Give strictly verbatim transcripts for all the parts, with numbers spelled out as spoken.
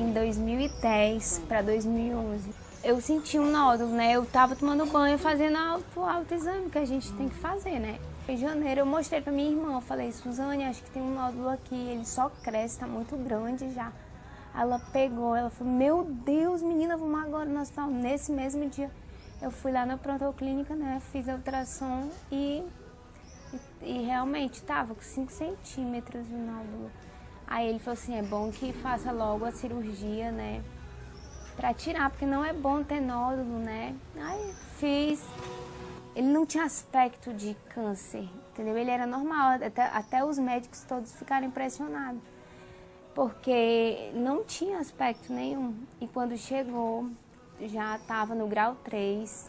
em dois mil e dez para dois mil e onze. Eu senti um nódulo, né? Eu tava tomando banho, fazendo auto, autoexame que a gente tem que fazer, né? Em janeiro eu mostrei pra minha irmã, eu falei, Suzane, acho que tem um nódulo aqui, ele só cresce, tá muito grande já. Ela pegou, ela falou, meu Deus, menina, vamos agora no hospital. Nesse mesmo dia, eu fui lá na prontoclínica, né? Fiz a ultrassom e, e, e realmente tava com cinco centímetros o nódulo. Aí ele falou assim, é bom que faça logo a cirurgia, né? Pra tirar, porque não é bom ter nódulo, né? Aí fiz. Ele não tinha aspecto de câncer, entendeu? Ele era normal, até, até os médicos todos ficaram impressionados. Porque não tinha aspecto nenhum. E quando chegou, já estava no grau três.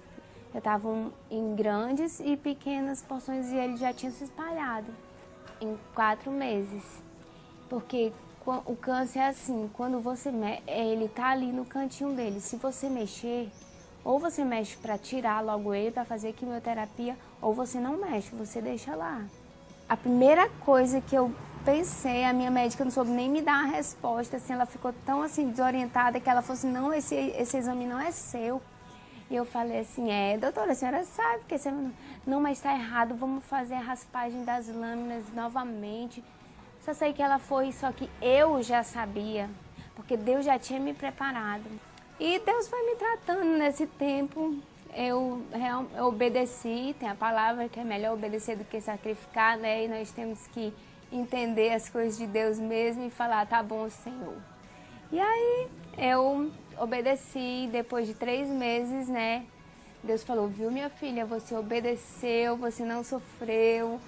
Já estavam em grandes e pequenas porções e ele já tinha se espalhado em quatro meses. Porque o câncer é assim, quando você me... ele tá ali no cantinho dele. Se você mexer, ou você mexe para tirar logo ele, para fazer quimioterapia, ou você não mexe, você deixa lá. A primeira coisa que eu pensei, a minha médica não soube nem me dar a resposta, assim, ela ficou tão assim desorientada que ela falou assim, não, esse, esse exame não é seu. E eu falei assim, é, doutora, a senhora sabe que esse exame não, mas está errado, vamos fazer a raspagem das lâminas novamente. Só sei que ela foi, só que eu já sabia, porque Deus já tinha me preparado. E Deus foi me tratando nesse tempo, eu, eu obedeci, tem a palavra que é melhor obedecer do que sacrificar, né? E nós temos que entender as coisas de Deus mesmo e falar, tá bom, Senhor. E aí eu obedeci, depois de três meses, né? Deus falou, viu minha filha, você obedeceu, você não sofreu,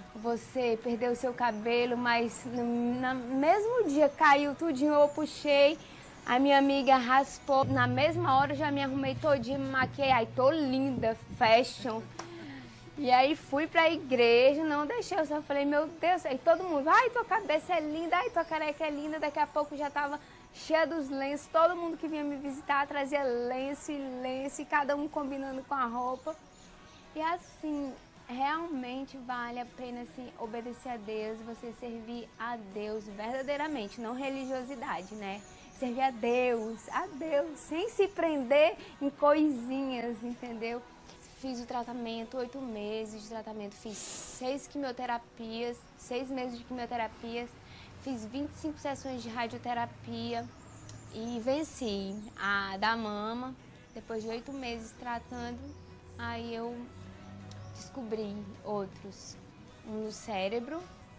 você perdeu o seu cabelo, mas no, no mesmo dia caiu tudinho, eu puxei, a minha amiga raspou, na mesma hora eu já me arrumei todinha, me maquiei, aí tô linda, fashion. E aí fui pra igreja, não deixei, eu só falei, meu Deus, aí todo mundo, ai, tua cabeça é linda, ai, tua careca é linda, daqui a pouco já tava cheia dos lenços, todo mundo que vinha me visitar trazia lenço e lenço, e cada um combinando com a roupa. E assim, realmente vale a pena assim, obedecer a Deus, você servir a Deus verdadeiramente, não religiosidade, né? Servir a Deus, a Deus, sem se prender em coisinhas, entendeu? Fiz o tratamento, oito meses de tratamento, fiz seis quimioterapias, seis meses de quimioterapias, fiz vinte e cinco sessões de radioterapia e venci a da mama. Depois de oito meses tratando, aí eu descobri outros, um no cérebro,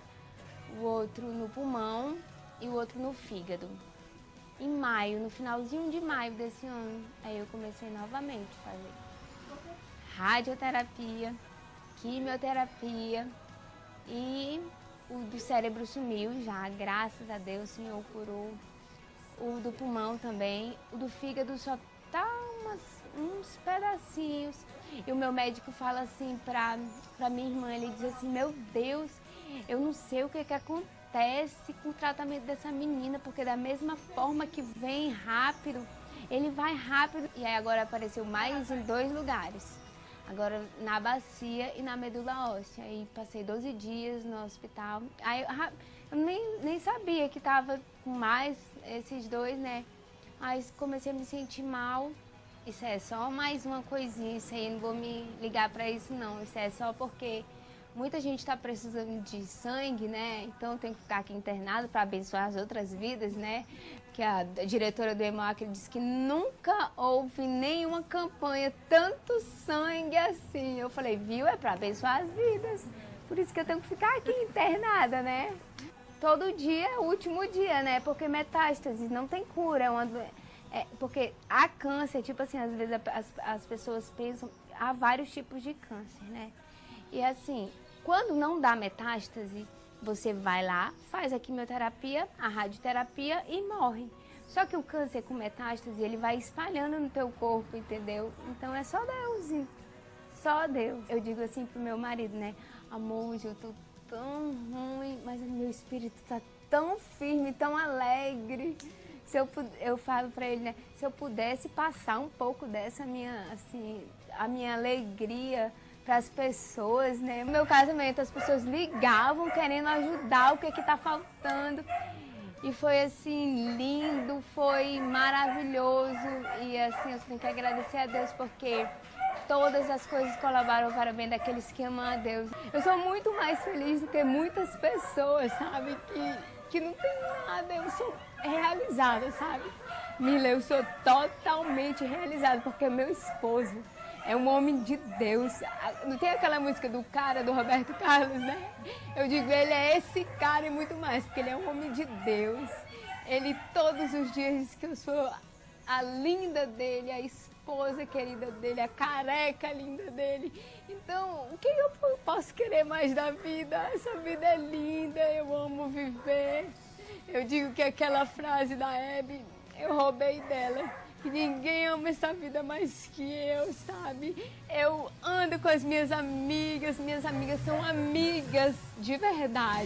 o outro no pulmão e o outro no fígado. Em maio, no finalzinho de maio desse ano, aí eu comecei novamente a fazer radioterapia, quimioterapia e o do cérebro sumiu já, graças a Deus, o Senhor curou. O do pulmão também, o do fígado só tá umas, uns pedacinhos. E o meu médico fala assim pra, pra minha irmã, ele diz assim, meu Deus, eu não sei o que que acontece com o tratamento dessa menina, porque da mesma forma que vem rápido, ele vai rápido. E aí agora apareceu mais em dois lugares. Agora na bacia e na medula óssea. Aí passei doze dias no hospital. Aí eu nem, nem sabia que tava com mais esses dois, né? Aí comecei a me sentir mal. Isso é só mais uma coisinha, isso aí não vou me ligar pra isso não. Isso é só porque muita gente tá precisando de sangue, né? Então tem que ficar aqui internado para abençoar as outras vidas, né? Que a diretora do EMOAC disse que nunca houve nenhuma campanha tanto sangue assim. Eu falei, viu? É para abençoar as vidas. Por isso que eu tenho que ficar aqui internada, né? Todo dia é o último dia, né? Porque metástase não tem cura, é uma doença. É, porque há câncer, tipo assim, às vezes as, as pessoas pensam, há vários tipos de câncer, né? E assim, quando não dá metástase, você vai lá, faz a quimioterapia, a radioterapia e morre. Só que o câncer com metástase, ele vai espalhando no teu corpo, entendeu? Então é só Deus, só Deus. Eu digo assim pro meu marido, né? Amor, hoje eu tô tão ruim, mas o meu espírito tá tão firme, tão alegre. Se eu, eu falo pra ele, né, se eu pudesse passar um pouco dessa minha, assim, a minha alegria para as pessoas, né? No meu casamento, as pessoas ligavam querendo ajudar, o que que tá faltando. E foi assim, lindo, foi maravilhoso. E assim, eu tenho que agradecer a Deus porque todas as coisas colaboram para o bem daqueles que amam a Deus. Eu sou muito mais feliz do que muitas pessoas, sabe? Que, que não tem nada, eu sou realizada, sabe? Mila, eu sou totalmente realizada porque meu esposo é um homem de Deus. Não tem aquela música do cara, do Roberto Carlos, né? Eu digo, ele é esse cara e muito mais, porque ele é um homem de Deus. Ele todos os dias diz que eu sou a linda dele, a esposa querida dele, a careca linda dele. Então, o que eu posso querer mais da vida? Essa vida é linda, eu amo viver. Eu digo que aquela frase da Hebe, eu roubei dela. Que ninguém ama essa vida mais que eu, sabe? Eu ando com as minhas amigas, minhas amigas são amigas de verdade.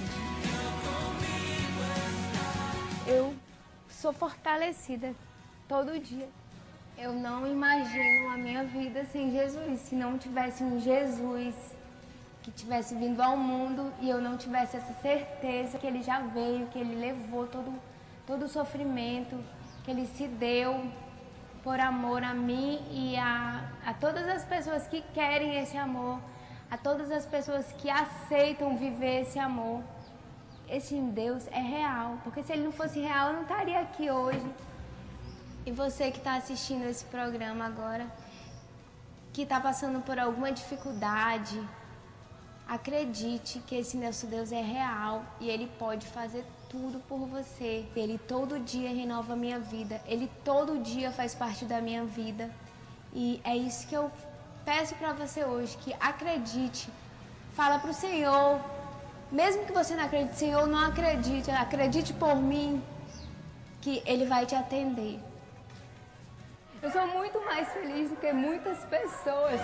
Eu sou fortalecida todo dia. Eu não imagino a minha vida sem Jesus. Se não tivesse um Jesus que tivesse vindo ao mundo e eu não tivesse essa certeza que ele já veio, que ele levou todo, todo o sofrimento, que ele se deu por amor a mim e a, a todas as pessoas que querem esse amor, a todas as pessoas que aceitam viver esse amor. Esse Deus é real, porque se ele não fosse real, eu não estaria aqui hoje. E você que está assistindo esse programa agora, que está passando por alguma dificuldade, acredite que esse nosso Deus é real e ele pode fazer tudo por você. Ele todo dia renova a minha vida, ele todo dia faz parte da minha vida. E é isso que eu peço para você hoje, que acredite. Fala para o Senhor, mesmo que você não acredite, Senhor, não acredite, acredite por mim, que ele vai te atender. Eu sou muito mais feliz do que muitas pessoas.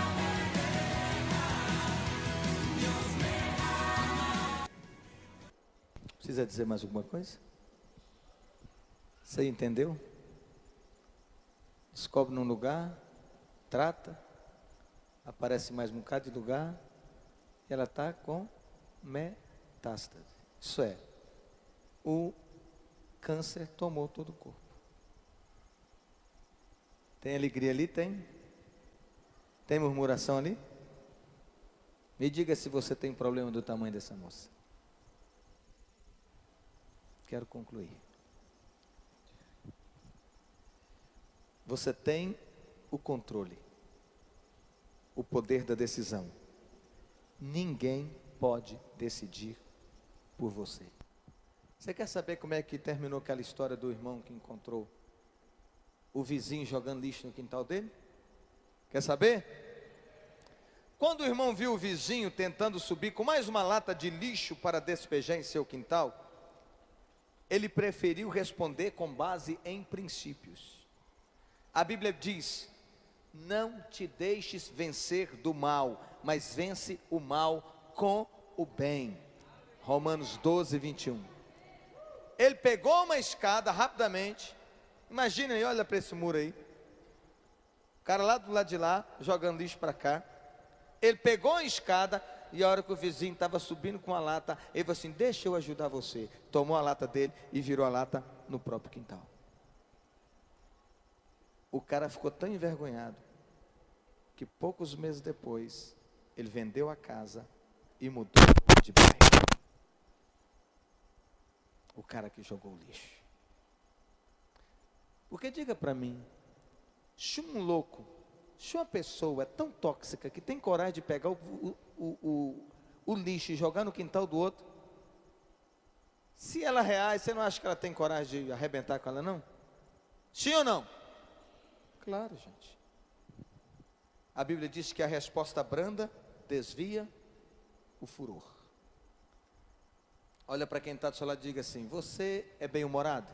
Precisa dizer mais alguma coisa? Você entendeu? Descobre num lugar, trata, aparece mais um bocado de lugar, e ela está com metástase. Isso é, o câncer tomou todo o corpo. Tem alegria ali? Tem? Tem murmuração ali? Me diga se você tem problema do tamanho dessa moça. Quero concluir. Você tem o controle, o poder da decisão. Ninguém pode decidir por você. Você quer saber como é que terminou aquela história do irmão que encontrou o vizinho jogando lixo no quintal dele? Quer saber? Quando o irmão viu o vizinho tentando subir com mais uma lata de lixo para despejar em seu quintal, ele preferiu responder com base em princípios. A Bíblia diz: não te deixes vencer do mal, mas vence o mal com o bem. Romanos doze, vinte e um. Ele pegou uma escada rapidamente. Imagina aí, olha para esse muro aí. O cara lá do lado de lá, jogando lixo para cá. Ele pegou a escada e a hora que o vizinho estava subindo com a lata, ele falou assim: deixa eu ajudar você. Tomou a lata dele e virou a lata no próprio quintal. O cara ficou tão envergonhado que poucos meses depois ele vendeu a casa e mudou de bairro. O cara que jogou o lixo. Porque diga para mim, se um louco, se uma pessoa é tão tóxica que tem coragem de pegar o, o, o, o, o lixo e jogar no quintal do outro, se ela reage, você não acha que ela tem coragem de arrebentar com ela, não? Sim ou não? Claro, gente. A Bíblia diz que a resposta branda desvia o furor. Olha para quem está do seu lado e diga assim: você é bem-humorado?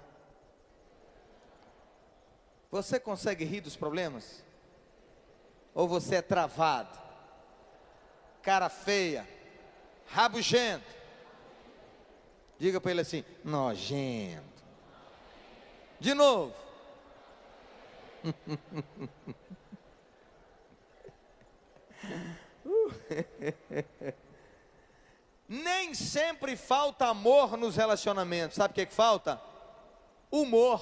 Você consegue rir dos problemas? Ou você é travado, cara feia, rabugento? Diga para ele assim: nojento. De novo. Nem sempre falta amor nos relacionamentos. Sabe o que é que falta? Humor.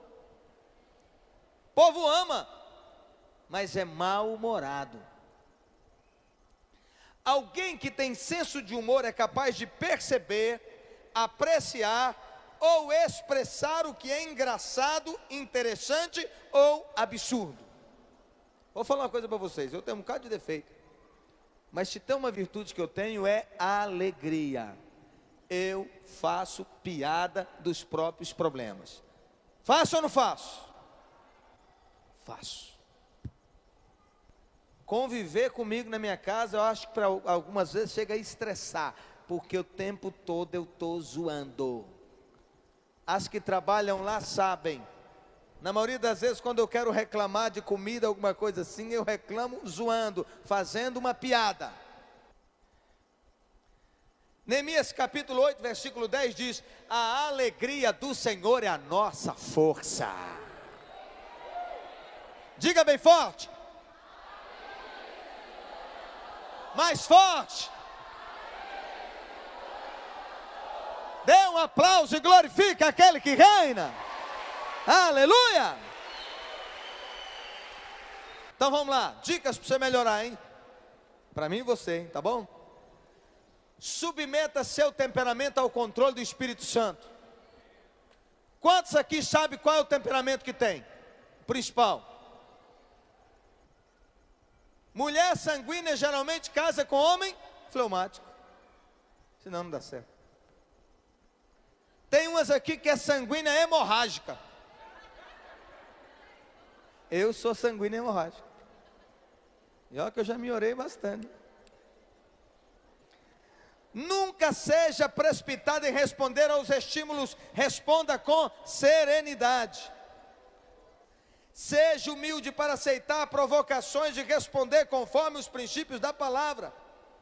O povo ama, mas é mal-humorado. Alguém que tem senso de humor é capaz de perceber, apreciar ou expressar o que é engraçado, interessante ou absurdo. Vou falar uma coisa para vocês, eu tenho um bocado de defeito, mas se tem uma virtude que eu tenho é a alegria. Eu faço piada dos próprios problemas. Faço ou não faço? Faço. Conviver comigo na minha casa, eu acho que para algumas vezes chega a estressar, porque o tempo todo eu estou zoando. As que trabalham lá sabem. Na maioria das vezes, quando eu quero reclamar de comida, alguma coisa assim, eu reclamo zoando, fazendo uma piada. Neemias capítulo oito, versículo dez diz: a alegria do Senhor é a nossa força. Diga bem forte. Mais forte. Dê um aplauso e glorifique aquele que reina. Aleluia. Então vamos lá, dicas para você melhorar, hein? Para mim e você, hein? Tá bom? Submeta seu temperamento ao controle do Espírito Santo. Quantos aqui sabem qual é o temperamento que tem? Principal. Mulher sanguínea geralmente casa com homem fleumático. Senão não dá certo. Tem umas aqui que é sanguínea hemorrágica. Eu sou sanguínea hemorrágica. E olha que eu já me orei bastante. Nunca seja precipitado em responder aos estímulos. Responda com serenidade. Seja humilde para aceitar provocações e responder conforme os princípios da palavra.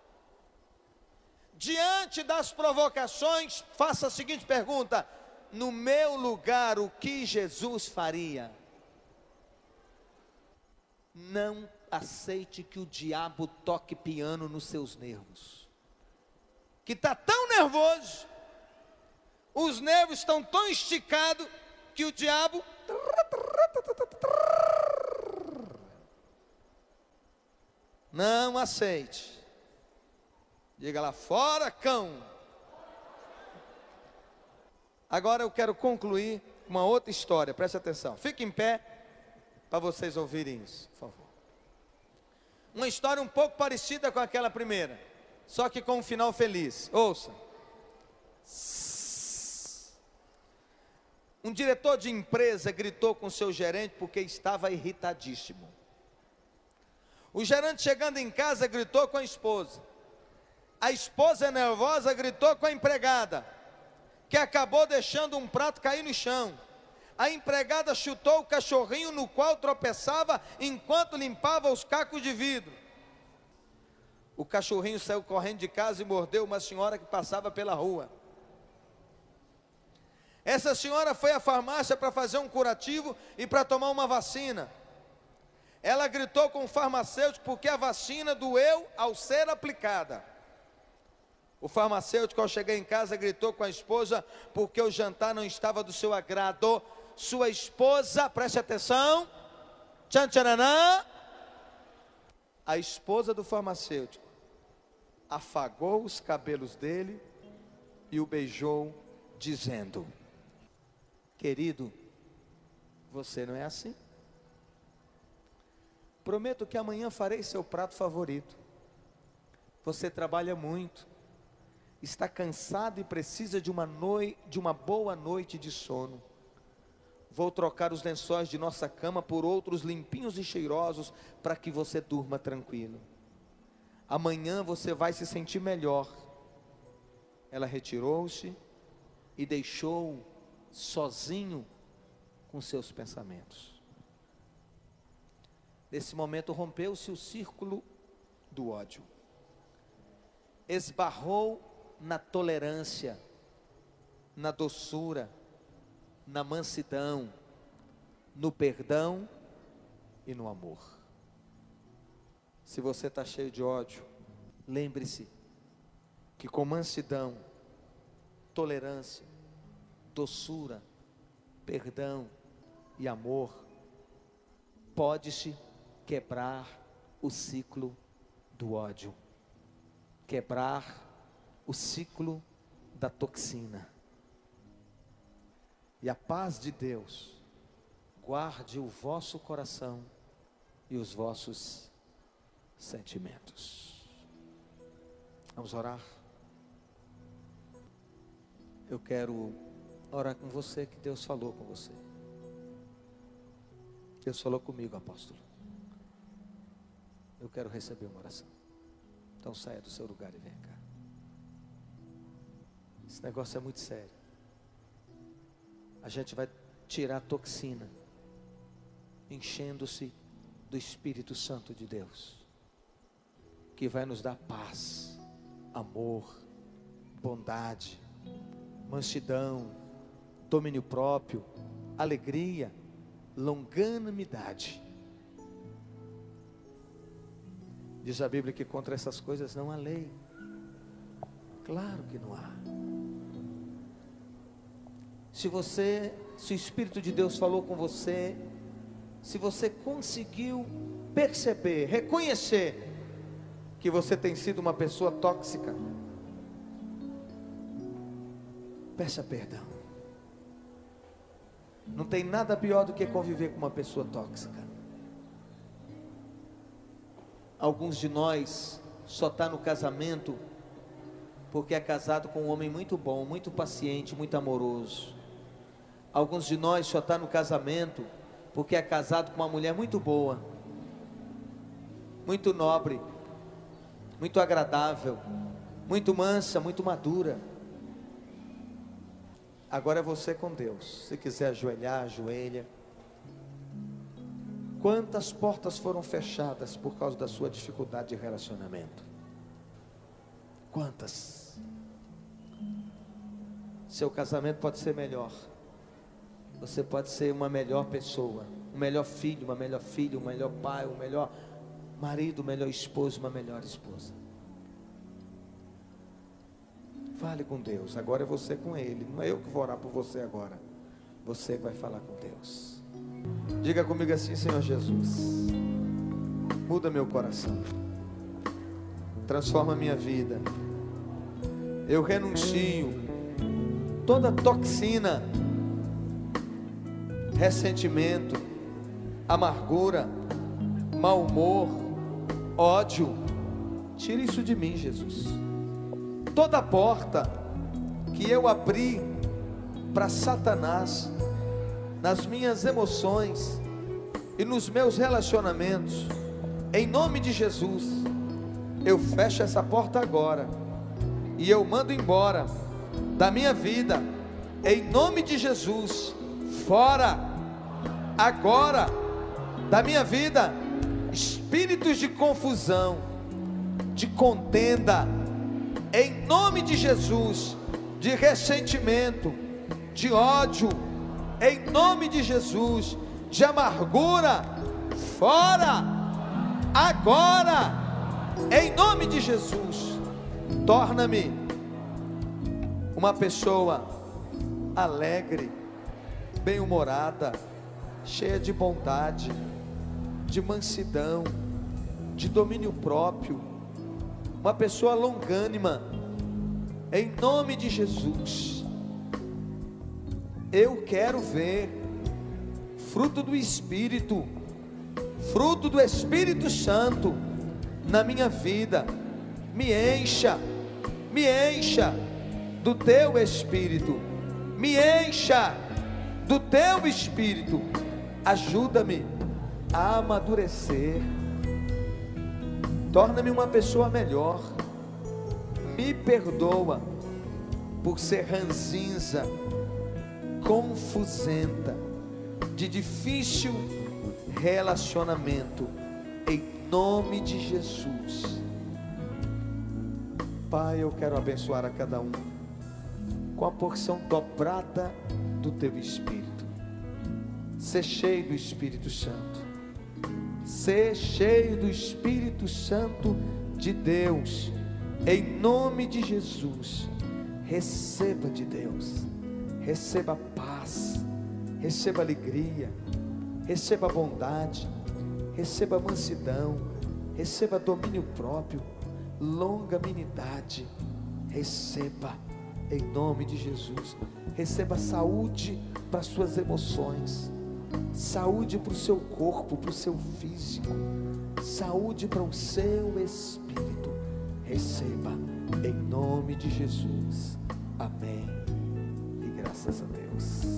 Diante das provocações, faça a seguinte pergunta: no meu lugar, o que Jesus faria? Não aceite que o diabo toque piano nos seus nervos. Que está tão nervoso, os nervos estão tão esticados, que o diabo... Não aceite. Diga lá, fora cão. Agora eu quero concluir uma outra história, preste atenção. Fique em pé para vocês ouvirem isso, por favor. Uma história um pouco parecida com aquela primeira, só que com um final feliz. Ouça. Um diretor de empresa gritou com seu gerente porque estava irritadíssimo. O gerente, chegando em casa, gritou com a esposa. A esposa, nervosa, gritou com a empregada, que acabou deixando um prato cair no chão. A empregada chutou o cachorrinho, no qual tropeçava enquanto limpava os cacos de vidro. O cachorrinho saiu correndo de casa e mordeu uma senhora que passava pela rua. Essa senhora foi à farmácia para fazer um curativo e para tomar uma vacina. Ela gritou com o farmacêutico porque a vacina doeu ao ser aplicada. O farmacêutico, ao chegar em casa, gritou com a esposa porque o jantar não estava do seu agrado. Sua esposa, preste atenção, tchan tcharanã, a esposa do farmacêutico afagou os cabelos dele e o beijou, dizendo: querido, você não é assim. Prometo que amanhã farei seu prato favorito. Você trabalha muito, está cansado e precisa de uma, noi- de uma boa noite de sono. Vou trocar os lençóis de nossa cama por outros limpinhos e cheirosos para que você durma tranquilo. Amanhã você vai se sentir melhor. Ela retirou-se e deixou sozinho com seus pensamentos. Nesse momento rompeu-se o círculo do ódio. Esbarrou na tolerância, na doçura, na mansidão, no perdão e no amor. Se você está cheio de ódio, lembre-se que com mansidão, tolerância, doçura, perdão e amor, pode-se quebrar o ciclo do ódio, quebrar o ciclo da toxina. E a paz de Deus guarde o vosso coração e os vossos sentimentos. Vamos orar? Eu quero orar com você, que Deus falou com você. Deus falou comigo, apóstolo. Eu quero receber uma oração. Então saia do seu lugar e venha cá. Esse negócio é muito sério. A gente vai tirar a toxina, enchendo-se do Espírito Santo de Deus, que vai nos dar paz, amor, bondade, mansidão, domínio próprio, alegria, longanimidade. Diz a Bíblia que contra essas coisas não há lei. Claro que não há. Se você, se o Espírito de Deus falou com você, se você conseguiu perceber, reconhecer que você tem sido uma pessoa tóxica, peça perdão. Não tem nada pior do que conviver com uma pessoa tóxica. Alguns de nós só está no casamento porque é casado com um homem muito bom, muito paciente, muito amoroso. Alguns de nós só está no casamento porque é casado com uma mulher muito boa, muito nobre, muito agradável, muito mansa, muito madura. Agora é você com Deus. Se quiser ajoelhar, ajoelha. Quantas portas foram fechadas por causa da sua dificuldade de relacionamento? Quantas? Seu casamento pode ser melhor. Você pode ser uma melhor pessoa, um melhor filho, uma melhor filha, um melhor pai, um melhor marido, um melhor esposo, uma melhor esposa. Fale com Deus. Agora é você com Ele. Não é eu que vou orar por você agora. Você vai falar com Deus. Diga comigo assim: Senhor Jesus, muda meu coração, transforma minha vida. Eu renuncio toda toxina, ressentimento, amargura, mau humor, ódio. Tira isso de mim, Jesus. Toda porta que eu abri para Satanás nas minhas emoções e nos meus relacionamentos, em nome de Jesus, eu fecho essa porta agora e eu mando embora da minha vida, em nome de Jesus. Fora agora da minha vida espíritos de confusão, de contenda, em nome de Jesus, de ressentimento, de ódio, em nome de Jesus, de amargura, fora agora, em nome de Jesus. Torna-me uma pessoa alegre, bem-humorada, cheia de bondade, de mansidão, de domínio próprio, uma pessoa longânima, em nome de Jesus. Eu quero ver fruto do Espírito, fruto do Espírito Santo na minha vida. Me encha, me encha do teu Espírito, me encha do teu Espírito. Ajuda-me a amadurecer, torna-me uma pessoa melhor. Me perdoa por ser ranzinza, confusenta, de difícil relacionamento, em nome de Jesus. Pai, eu quero abençoar a cada um com a porção dobrada do teu Espírito. Ser cheio do Espírito Santo, ser cheio do Espírito Santo de Deus, Em nome de Jesus, receba de Deus, receba paz, receba alegria, receba bondade, receba mansidão, receba domínio próprio, longanimidade, receba em nome de Jesus. Receba saúde para suas emoções, saúde para o seu corpo, para o seu físico, saúde para o seu espírito. Receba em nome de Jesus. Amém. E graças a Deus.